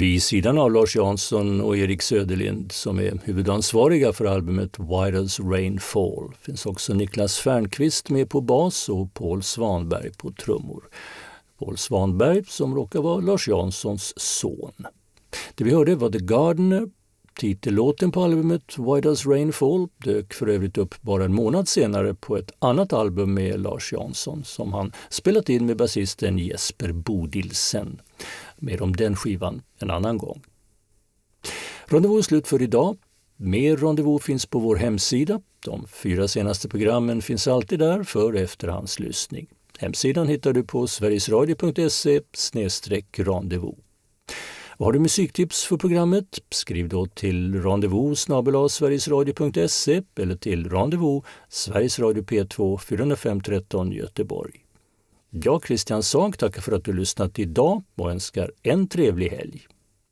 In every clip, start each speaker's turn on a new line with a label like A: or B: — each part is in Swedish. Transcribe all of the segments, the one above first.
A: Vid sidan av Lars Jansson och Erik Söderlind som är huvudansvariga för albumet Why Does Rain Fall finns också Niklas Fernqvist med på bas och Paul Svanberg på trummor. Paul Svanberg som råkar vara Lars Janssons son. Det vi hörde var The Gardener. Titellåten på albumet Why Does Rain Fall dök för övrigt upp bara en månad senare på ett annat album med Lars Jansson som han spelat in med basisten Jesper Bodilsen. Mer om den skivan en annan gång. Rendezvous är slut för idag. Mer Rendezvous finns på vår hemsida. De 4 senaste programmen finns alltid där för efterhandslyssning. Hemsidan hittar du på sverigesradio.se/rendezvous. Och har du musiktips för programmet? Skriv då till rendezvous@sverigesradio.se eller till rendezvous Sveriges Radio P2 40513 Göteborg. Jag, Christian Sag, tackar för att du lyssnat idag och önskar en trevlig helg.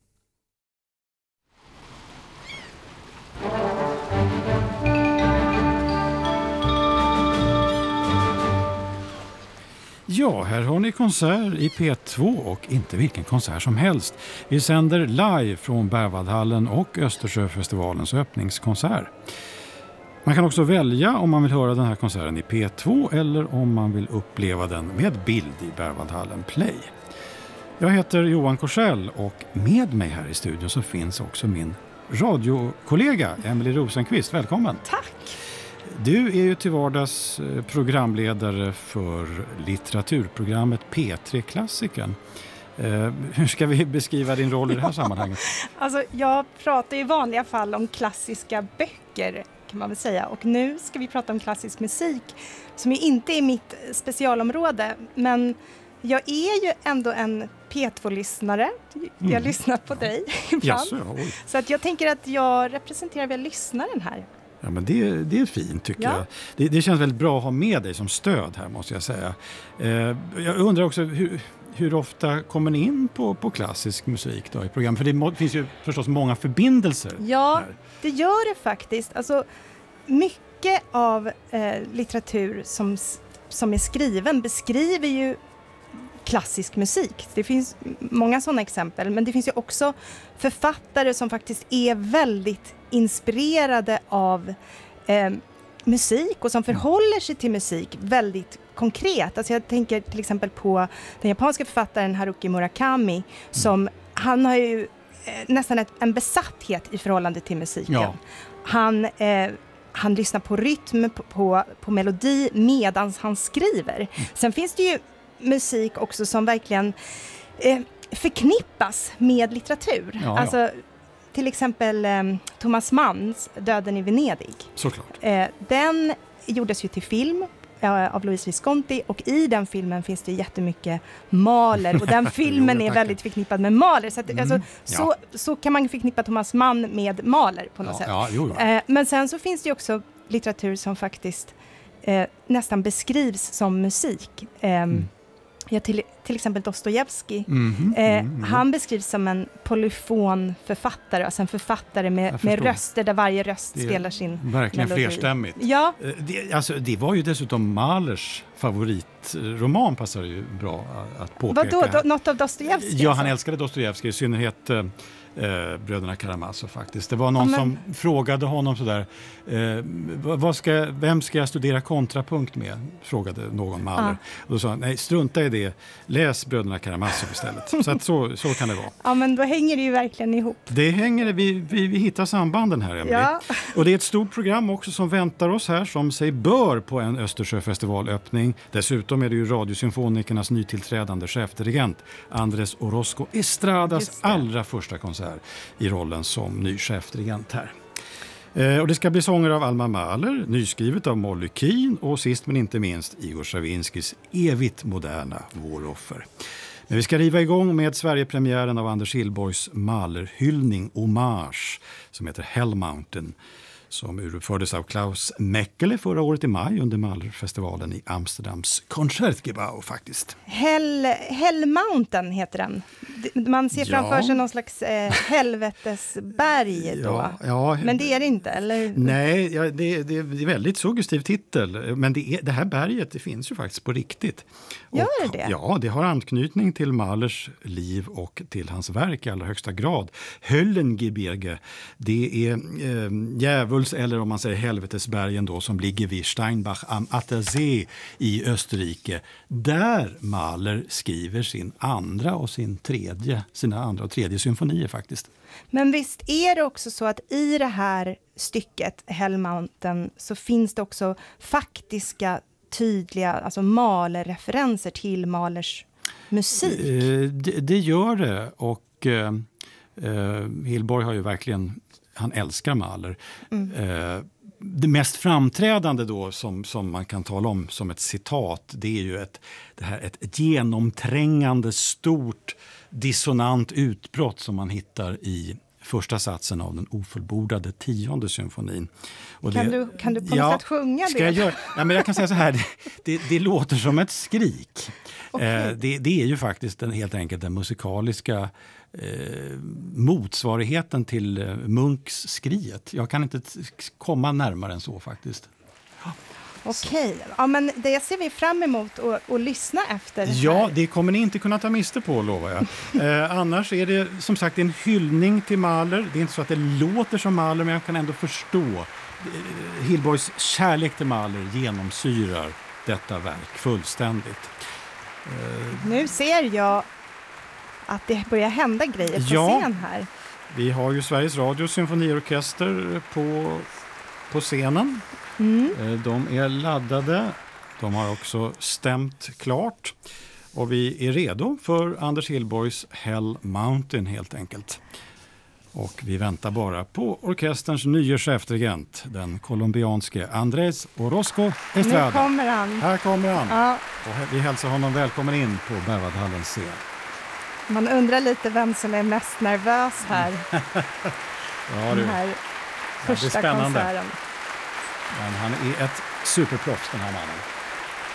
B: Ja, här har ni konsert i P2 och inte vilken konsert som helst. Vi sänder live från Berwaldhallen och Östersjöfestivalens öppningskonsert. Man kan också välja om man vill höra den här konserten i P2 eller om man vill uppleva den med bild i Berwaldhallen Play. Jag heter Johan Korsell och med mig här i studion så finns också min radiokollega Emelie Rosenqvist. Välkommen!
C: Tack!
B: Du är ju till vardags programledare för litteraturprogrammet P3-klassikern. Hur ska vi beskriva din roll i det här sammanhanget?
C: Alltså, jag pratar i vanliga fall om klassiska böcker kan man väl säga. Och nu ska vi prata om klassisk musik som ju inte är mitt specialområde. Men jag är ju ändå en P2-lyssnare. Jag lyssnar på dig ibland. Så att jag tänker att jag representerar väl lyssnaren här.
B: Ja, men det är fint tycker jag. Det känns väldigt bra att ha med dig som stöd här måste jag säga. Jag undrar också hur ofta kommer ni in på klassisk musik då i program? För det finns ju förstås många förbindelser.
C: Ja,
B: här.
C: Det gör det faktiskt. Alltså, mycket av litteratur som är skriven beskriver ju klassisk musik. Det finns många sådana exempel, men det finns ju också författare som faktiskt är väldigt inspirerade av musik och som förhåller sig till musik väldigt konkret. Alltså jag tänker till exempel på den japanska författaren Haruki Murakami som han har ju nästan en besatthet i förhållande till musiken. Ja. Han lyssnar på rytm, på melodi medan han skriver. Sen finns det ju musik också som verkligen förknippas med litteratur. Ja. Alltså till exempel Thomas Manns Döden i Venedig.
B: Såklart.
C: Den gjordes ju till film av Louise Visconti och i den filmen finns det jättemycket Mahler och den filmen är väldigt förknippad med Mahler så, att, så kan man förknippa Thomas Mann med Mahler på något sätt. Men sen så finns det ju också litteratur som faktiskt nästan beskrivs som musik. Ja, till exempel Dostojevskij. Han beskrivs som en polyfon författare, alltså en författare med röster där varje röst spelar sin
B: verkligen melodi. Flerstämmigt. Ja. Det var ju dessutom Mahlers favoritroman, passar ju bra att påpeka.
C: Vadå? Något av Dostojevskij?
B: Ja, han älskade Dostojevskij, i synnerhet Bröderna Karamazov faktiskt. Det var någon som frågade honom sådär, vem ska jag studera kontrapunkt med? Frågade någon Mahler. Och då sa han, nej, strunta i det. Läs Bröderna Karamazov istället. Så att så kan det vara.
C: Ja, men då hänger det ju verkligen ihop.
B: Det hänger, vi hittar sambanden här, Emelie. Ja. Och det är ett stort program också som väntar oss här, som sig bör på en Östersjöfestivalöppning. Dessutom är det ju Radiosymfonikernas nytillträdande chefdirigent Andres Orozco Estradas allra första konsert i rollen som ny chefdirigent här. Och det ska bli sånger av Alma Mahler, nyskrivet av Molly Keane och sist men inte minst Igor Stravinskys evigt moderna Våroffer. Men vi ska riva igång med Sverigepremiären av Anders Hillborgs Mahler-hyllning Hommage som heter Hell Mountain. som urfördes av Klaus Mekele förra året i maj under Mahlerfestivalen i Amsterdams Concertgebouw faktiskt.
C: Hell Mountain heter den. Man ser framför sig någon slags helvetesberg då. Ja, men det är det inte, eller?
B: Nej, det är väldigt suggestiv titel. Men det här berget, det finns ju faktiskt på riktigt.
C: Gör det?
B: Ja, det har anknytning till Mahlers liv och till hans verk i allra högsta grad. Höllengebirge, det är djävuls, eller om man säger helvetesbergen då, som ligger vid Steinbach am Attersee i Österrike. Där Mahler skriver sina andra och tredje symfonier faktiskt.
C: Men visst är det också så att i det här stycket, Hell Mountain, så finns det också faktiska, tydliga, alltså Mahler-referenser till Mahlers musik?
B: Det gör det, och Hillborg har ju verkligen, han älskar Mahler. Det mest framträdande då som man kan tala om som ett citat, det är ju ett genomträngande stort dissonant utbrott som man hittar i första satsen av den ofullbordade 10:e symfonin. Och
C: kan du på något sätt sjunga det?
B: Jag kan säga så här, det låter som ett skrik. Okay. Det är ju faktiskt helt enkelt den musikaliska motsvarigheten till Munks skriet. Jag kan inte komma närmare än så faktiskt.
C: Okej, ja, men det ser vi fram emot att lyssna efter.
B: Ja, det kommer ni inte kunna ta miste på, lovar jag. Annars är det som sagt en hyllning till Mahler. Det är inte så att det låter som Mahler, men jag kan ändå förstå. Hillborgs kärlek till Mahler genomsyrar detta verk fullständigt.
C: Nu ser jag att det börjar hända grejer på scen här.
B: Vi har ju Sveriges Radios symfoniorkester på scenen. De är laddade. De har också stämt klart. Och vi är redo för Anders Hillborgs Hell Mountain helt enkelt. Och vi väntar bara på orkesterns nya chefdirigent, den colombianske Andrés Orozco Estrada.
C: Nu kommer han.
B: Här kommer han.
C: Ja.
B: Och vi hälsar honom välkommen in på Berwaldhallens scen.
C: Man undrar lite vem som är mest nervös här. Den här första konserten.
B: Men han är ett superproffs, den här mannen.